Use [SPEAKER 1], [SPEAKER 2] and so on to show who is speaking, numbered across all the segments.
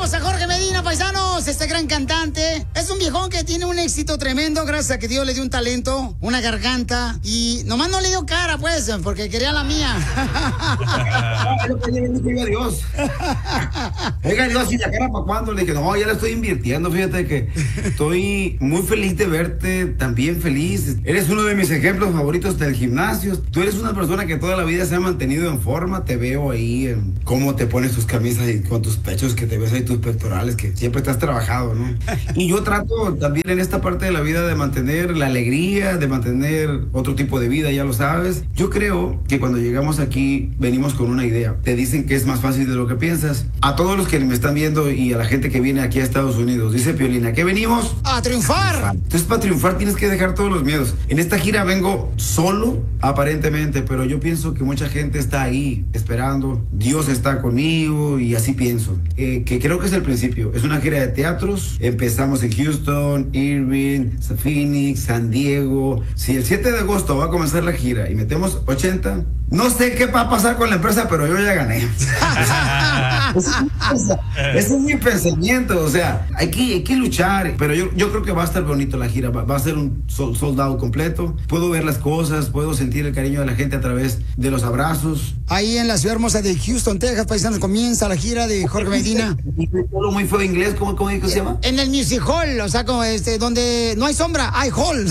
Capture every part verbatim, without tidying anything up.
[SPEAKER 1] tenemos a Jorge Medina, paisanos, este gran cantante. Es un viejón que tiene un éxito tremendo gracias a que Dios le dio un talento, una garganta. Y nomás no le dio cara, pues, porque quería la mía.
[SPEAKER 2] Oiga, Dios. Oiga, Dios, ¿y la cara para cuándo? Le dije, no, ya la estoy invirtiendo. Fíjate que estoy muy feliz de verte, también feliz. Eres uno de mis ejemplos favoritos del gimnasio. Tú eres una persona que toda la vida se ha mantenido en forma. Te veo ahí en cómo te pones tus camisas y con tus pechos, que te ves ahí tus pectorales, que siempre te has trabajado, ¿no? Y yo trato también en esta parte de la vida de mantener la alegría, de mantener otro tipo de vida, ya lo sabes. Yo creo que cuando llegamos aquí venimos con una idea. Te dicen que es más fácil de lo que piensas. A todos los que me están viendo y a la gente que viene aquí a Estados Unidos, dice Piolín, ¿a qué venimos?
[SPEAKER 1] ¡A triunfar!
[SPEAKER 2] Entonces, para triunfar tienes que dejar todos los miedos. En esta gira vengo solo, aparentemente, pero yo pienso que mucha gente está ahí esperando. Dios está conmigo y así pienso. Eh, que creo que es el principio. Es una gira de teatros. Empezamos en Houston, Irving, Phoenix, San Diego. Si el siete de agosto va a comenzar la gira y metemos ochenta, no sé qué va a pasar con la empresa, pero yo ya gané. Ese es mi pensamiento. O sea, hay que, hay que luchar. Pero yo, yo creo que va a estar bonito la gira. Va, va a ser un sol, soldado completo. Puedo ver las cosas, puedo sentir el cariño de la gente a través de los abrazos.
[SPEAKER 1] Ahí en la ciudad hermosa de Houston, Texas, paisanos, comienza la gira de Jorge Medina.
[SPEAKER 2] Muy feo inglés, ¿cómo, cómo se llama?
[SPEAKER 1] En el Music Hall, o sea, como este, donde no hay sombra, hay hall.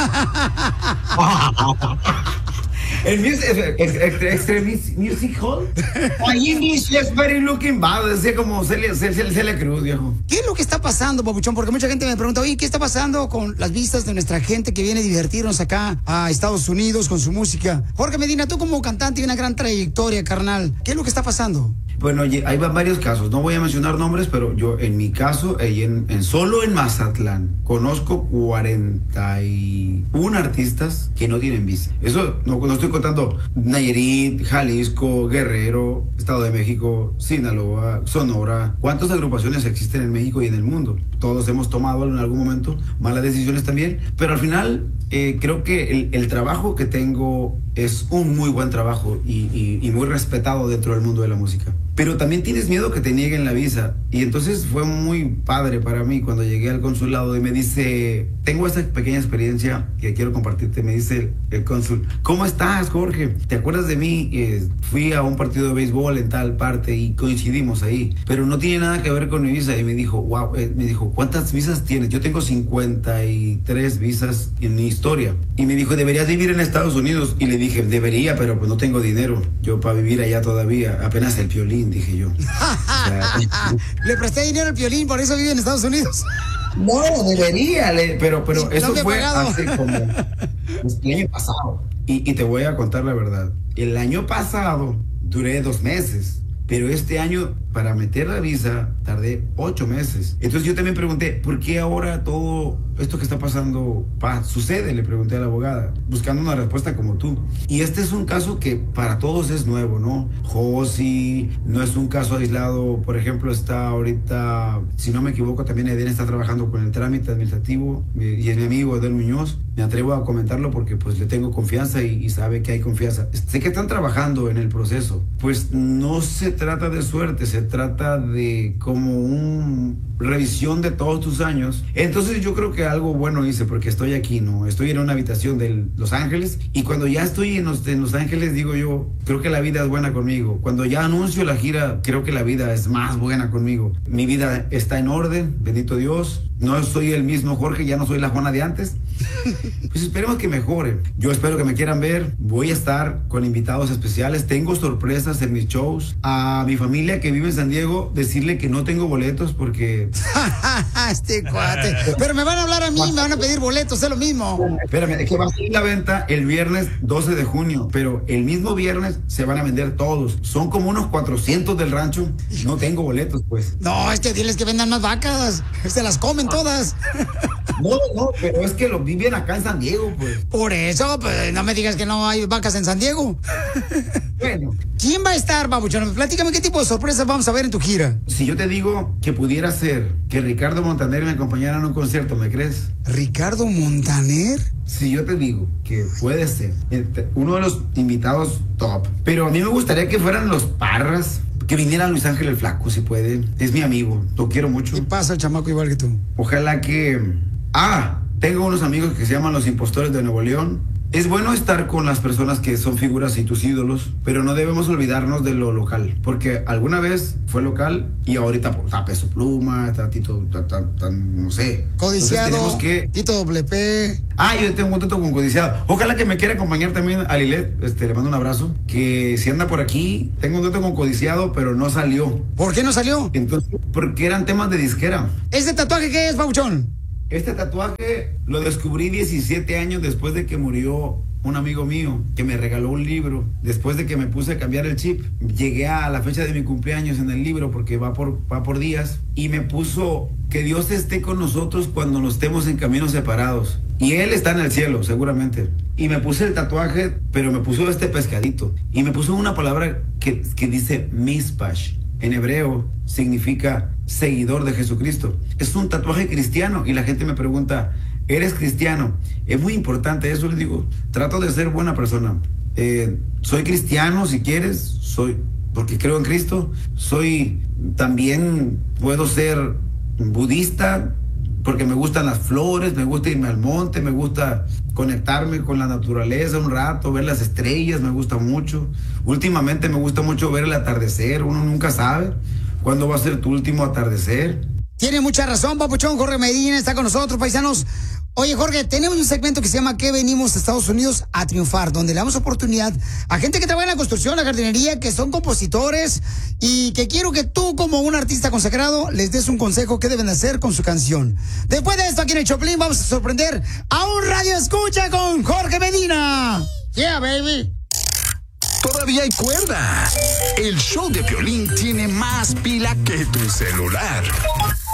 [SPEAKER 2] El music, extra music hall. My English is very looking bad. Decía como Celia, Celia, Celia Cruz, viejo.
[SPEAKER 1] ¿Qué es lo que está pasando, papuchón? Porque mucha gente me pregunta, oye, ¿qué está pasando con las vistas de nuestra gente que viene a divertirnos acá a Estados Unidos con su música? Jorge Medina, tú como cantante y una gran trayectoria, carnal, ¿qué es lo que está pasando?
[SPEAKER 2] Bueno, hay varios casos, no voy a mencionar nombres, pero yo en mi caso, en, en solo en Mazatlán, conozco cuarenta y uno artistas que no tienen visa. Eso no, no estoy contando Nayarit, Jalisco, Guerrero, Estado de México, Sinaloa, Sonora. ¿Cuántas agrupaciones existen en México y en el mundo? Todos hemos tomado en algún momento malas decisiones también, pero al final eh, creo que el, el trabajo que tengo es un muy buen trabajo y, y, y muy respetado dentro del mundo de la música. Pero también tienes miedo que te nieguen la visa. Y entonces fue muy padre para mí cuando llegué al consulado y me dice, tengo esta pequeña experiencia que quiero compartirte. Me dice el, el cónsul, ¿cómo estás, Jorge? ¿Te acuerdas de mí? Eh, fui a un partido de béisbol en tal parte y coincidimos ahí. Pero no tiene nada que ver con mi visa. Y me dijo, wow, eh, me dijo, ¿cuántas visas tienes? Yo tengo cincuenta y tres visas en mi historia. Y me dijo, deberías vivir en Estados Unidos. Y le dije, debería, pero pues no tengo dinero. Yo para vivir allá todavía, apenas el Piolín, dije yo. O sea,
[SPEAKER 1] le presté dinero al Piolín, por eso vive en Estados Unidos.
[SPEAKER 2] No, debería, le, pero, pero eso
[SPEAKER 1] no
[SPEAKER 2] fue
[SPEAKER 1] pagado.
[SPEAKER 2] hace como pues, el año pasado. Y, y te voy a contar la verdad. El año pasado duré dos meses, pero este año para meter la visa tardé ocho meses. Entonces yo también pregunté, ¿por qué ahora todo esto que está pasando pa, sucede? Le pregunté a la abogada, buscando una respuesta como tú. Y este es un caso que para todos es nuevo, ¿no? Josi, no es un caso aislado. Por ejemplo, está ahorita, si no me equivoco, también Eden está trabajando con el trámite administrativo y es mi amigo Eden Muñoz. Me atrevo a comentarlo porque pues le tengo confianza y, y sabe que hay confianza. Sé que están trabajando en el proceso. Pues no se trata de suerte, se trata de como una revisión de todos tus años. Entonces yo creo que algo bueno hice porque estoy aquí, ¿no? Estoy en una habitación de Los Ángeles y cuando ya estoy en Los, en Los Ángeles digo yo, creo que la vida es buena conmigo. Cuando ya anuncio la gira, creo que la vida es más buena conmigo. Mi vida está en orden, bendito Dios. No soy el mismo Jorge, ya no soy la Juana de antes. Pues esperemos que mejore. Yo espero que me quieran ver. Voy a estar con invitados especiales. Tengo sorpresas en mis shows. A mi familia que vive en San Diego, decirle que no tengo boletos porque...
[SPEAKER 1] este cuate. Pero me van a hablar a mí, me van a pedir boletos, es lo mismo.
[SPEAKER 2] Espérame, es que va a salir la venta el viernes doce de junio, pero el mismo viernes se van a vender todos. Son como unos cuatrocientos del rancho. No tengo boletos, pues.
[SPEAKER 1] No, es que diles que vendan más vacas. Se las comen todas.
[SPEAKER 2] No, no, pero es que lo viven acá en San Diego, pues.
[SPEAKER 1] Por eso, pues, no me digas que no hay vacas en San Diego.
[SPEAKER 2] Bueno.
[SPEAKER 1] ¿Quién va a estar, babuchón? Platícame qué tipo de sorpresas vamos a ver en tu gira.
[SPEAKER 2] Si yo te digo que pudiera ser que Ricardo Montaner me acompañara en un concierto, ¿me crees?
[SPEAKER 1] ¿Ricardo Montaner?
[SPEAKER 2] Si yo te digo que puede ser uno de los invitados top, pero a mí me gustaría que fueran los Parras. que viniera Luis Ángel el Flaco, si puede. Es mi amigo, lo quiero mucho.
[SPEAKER 1] ¿Qué pasa, el chamaco igual que tú?
[SPEAKER 2] Ojalá que... Ah, tengo unos amigos que se llaman los Impostores de Nuevo León. Es bueno estar con las personas que son figuras y tus ídolos, pero no debemos olvidarnos de lo local, porque alguna vez fue local y ahorita pues, está Peso Pluma, está Tito, está, está, está, no sé.
[SPEAKER 1] Codiciado,
[SPEAKER 2] que...
[SPEAKER 1] Tito Doble P.
[SPEAKER 2] Ah, yo tengo un trato con Codiciado. Ojalá que me quiera acompañar también a Lilet, este, le mando un abrazo, que si anda por aquí, tengo un trato con Codiciado, pero no salió.
[SPEAKER 1] ¿Por qué no salió?
[SPEAKER 2] Entonces, porque eran temas de disquera.
[SPEAKER 1] ¿Ese tatuaje qué es, Pabuchón?
[SPEAKER 2] Este tatuaje lo descubrí diecisiete años después de que murió un amigo mío que me regaló un libro. Después de que me puse a cambiar el chip, llegué a la fecha de mi cumpleaños en el libro porque va por, va por días y me puso que Dios esté con nosotros cuando nos estemos en caminos separados. Y Él está en el cielo, seguramente. Y me puse el tatuaje, pero me puso este pescadito. Y me puso una palabra que, que dice Mishpash. En hebreo significa seguidor de Jesucristo. Es un tatuaje cristiano y la gente me pregunta, ¿eres cristiano? Es muy importante eso, les digo, trato de ser buena persona. Eh, soy cristiano si quieres, soy porque creo en Cristo. Soy también, puedo ser budista porque me gustan las flores, me gusta irme al monte, me gusta conectarme con la naturaleza un rato, ver las estrellas, me gusta mucho. Últimamente me gusta mucho ver el atardecer, uno nunca sabe cuándo va a ser tu último atardecer.
[SPEAKER 1] Tiene mucha razón, Papuchón. Jorge Medina está con nosotros, paisanos. Oye, Jorge, tenemos un segmento que se llama ¿Qué venimos a Estados Unidos a triunfar? Donde le damos oportunidad a gente que trabaja en la construcción, la jardinería, que son compositores y que quiero que tú, como un artista consagrado, les des un consejo que deben hacer con su canción. Después de esto, aquí en el Choplin, vamos a sorprender a un radio escucha con Jorge Medina. Yeah, baby.
[SPEAKER 3] Todavía hay cuerda. El show de Piolín tiene más pila que tu celular.